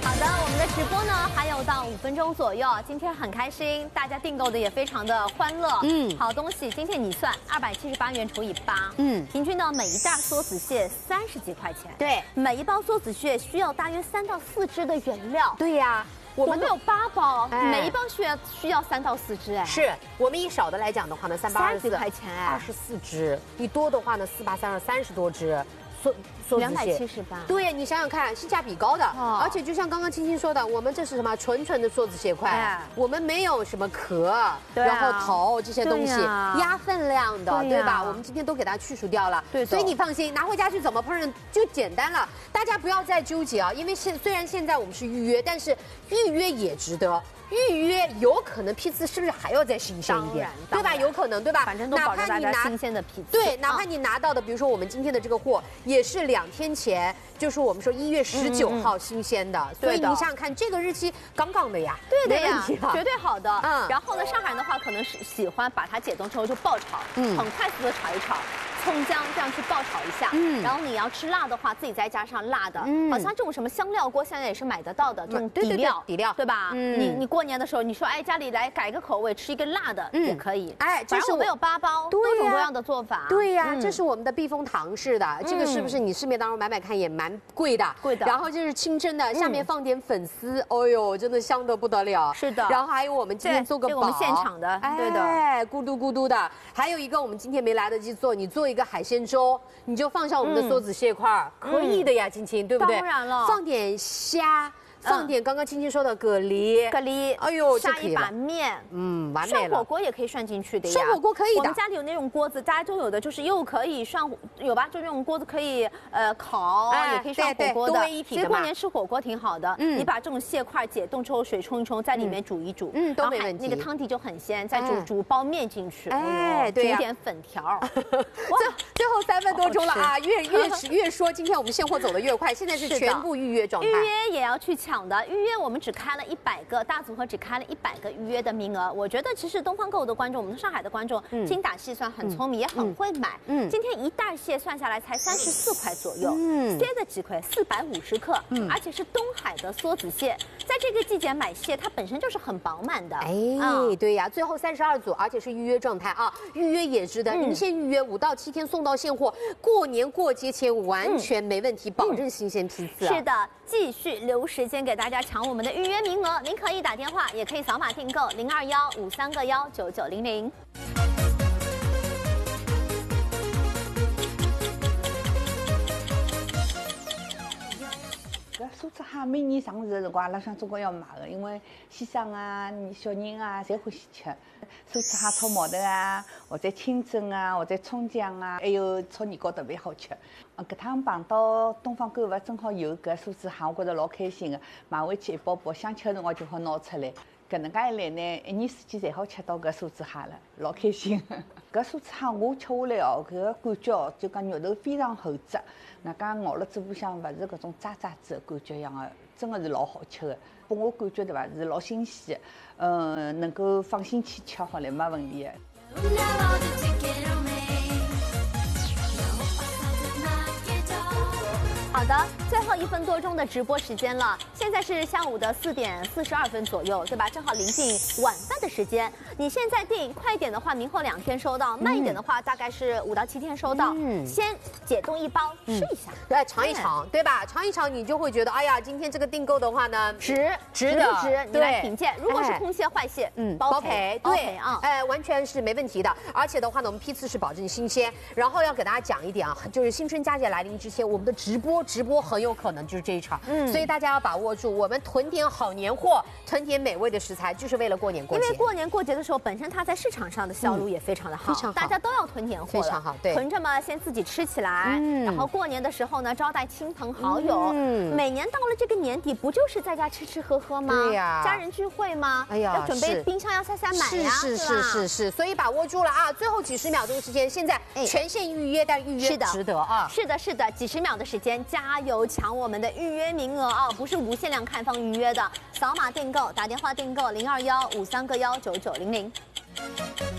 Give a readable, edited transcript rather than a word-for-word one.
好的，我们的直播呢还有到5分钟左右，今天很开心，大家订购的也非常的欢乐。好东西，今天你算278元除以8，平均呢每一袋梭子蟹30几块钱。 对， 每一包梭子蟹需要大约3到4只的原料。 对呀。 我们有8包，每一包需要3到4只哎。 是我们以少的来讲的话呢，380 几块钱哎 ，24只；你多的话呢，48330多只。梭子蟹 278。 对，你想想看，性价比高的，而且就像刚刚青青说的，我们这是什么纯的梭子蟹块，我们没有什么壳，然后头这些东西压分量的，对吧？我们今天都给它去除掉了，所以你放心，拿回家去怎么烹饪就简单了。大家不要再纠结啊，因为虽然现在我们是预约，但是预约也值得。 预约有可能批次是不是还要再新鲜一点，对吧？有可能，对吧？ 反正都保证大家新鲜的批次。 对，哪怕你拿到的，比如说我们今天的这个货，也是2天前，就是我们说1月19号新鲜的，所以你想想看，这个日期杠杠的呀， 对的呀，绝对好的。然后呢，上海人的话可能是喜欢把它解冻之后就爆炒，很快速的炒一炒。 葱姜这样去爆炒一下，然后你要吃辣的话，自己再加上辣的。好像这种什么香料锅现在也是买得到的，这种底料，对吧？你过年的时候，你说哎家里来改个口味，吃一个辣的也可以。哎，这是我们有8包，多种多样的做法。 对呀，这是我们的避风塘式的，这个是不是你市面当中买看也蛮贵的？贵的。然后这是清蒸的，下面放点粉丝，哦呦，真的香得不得了。 是的。 然后还有我们今天做个煲， 我们现场的，对的。 哎，咕嘟咕嘟的。还有一个我们今天没来得及做，你做一个海鲜粥，你就放上我们的梭子蟹块，可以的呀，青青，对不对？ 当然了， 放点虾。 放点刚刚青青说的蛤蜊，哎呦， 下一把面， 完美了。 涮火锅也可以涮进去的呀， 涮火锅可以的。 我们家里有那种锅子，大家都有的，就是又可以涮，有吧？就那种锅子可以烤，也可以涮火锅的。 多位一体的嘛。 所以过年吃火锅挺好的。你把这种蟹块解冻之后，水冲一冲，在里面煮一煮， 都没问题。 那个汤底就很鲜，再煮包面进去， 哎，对呀， 煮点粉条。哇， 最后3分多钟了啊！越说，今天我们现货走得越快，现在是全部预约状态， 预约也要去抢。 的预约我们只开了100个大组合，只开了100个预约的名额。我觉得其实东方购物的观众，我们上海的观众精打细算，很聪明，也很会买。今天一袋蟹算下来才34块左右，蟹的几块450克，而且是东海的梭子蟹。在这个季节买蟹，它本身就是很饱满的。 哎，对呀，最后32组，而且是预约状态啊，预约也值得。您先预约5到7天送到现货，过年过节前完全没问题，保证新鲜批次。 是的，继续留时间给大家抢我们的预约名额，您可以打电话，也可以扫码订购0215319900。 搿梭子蟹每年上市的辰光，阿拉想总归要买的，因为先生啊、小人啊，侪欢喜吃。梭子蟹炒毛豆啊，或者清蒸啊，或者葱姜啊，还有炒年糕特别好吃。搿趟碰到东方购物，正好有搿梭子蟹，我觉着老开心的。买回去一包包，想吃的辰光就好拿出来。搿能介一来呢，1年4季侪好吃到搿梭子蟹了，老开心。搿梭子蟹我吃下来哦，搿个感觉哦，就讲肉头非常厚质，那讲咬了嘴巴向勿是搿种渣渣子的感觉一样的，真的是老好吃的。拨我感觉对伐，是老新鲜的，能够放心去吃好了，没问题的。 好的，最后1分多钟的直播时间了，现在是下午的4点42分左右，对吧？正好临近晚饭的时间。你现在订快一点的话，明后2天收到；慢一点的话，大概是5到7天收到。先解冻1包，试一下， 对，尝一尝，对吧？尝一尝，你就会觉得，哎呀，今天这个订购的话呢，值的，你来品鉴。如果是空蟹、坏蟹，包赔，对啊，完全是没问题的。而且的话呢，我们批次是保证新鲜。然后要给大家讲一点啊，就是新春佳节来临之前，我们的直播很有可能就是这一场，所以大家要把握住，我们囤点好年货，囤点美味的食材，就是为了过年过节。 因为过年过节的时候，本身它在市场上的销路也非常的好，非常好，大家都要囤年货， 非常好，对， 囤着嘛，先自己吃起来，然后过年的时候呢，招待亲朋好友。每年到了这个年底，不就是在家吃吃喝喝吗？ 对呀， 家人聚会吗？ 哎呀， 要准备冰箱要塞满呀， 是，所以把握住了啊！最后几10秒钟时间，现在全线预约，但预约值得啊！ 是的，几10秒的时间，加油抢我们的预约名额啊！不是无限量开放预约的，扫码订购，打电话订购0215319900。